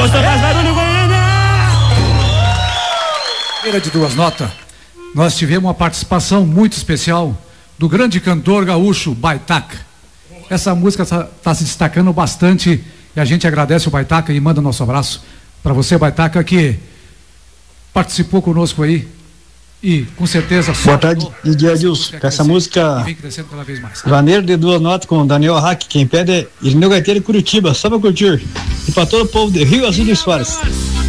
Gostou? Faz barulho, Goiânia! Primeira de duas notas, nós tivemos uma participação muito especial do grande cantor gaúcho Baitaca. Essa música está se destacando bastante e a gente agradece o Baitaca e manda nosso abraço para você, Baitaca, que participou conosco aí e com certeza... Boa tarde, Didi Adilson. Essa música vem crescendo cada vez mais. Janeiro de duas notas com Daniel Hack, quem pede é Irineu Gaiteiro Curitiba, só pra curtir. E para todo o povo de Rio Azul dos Soares.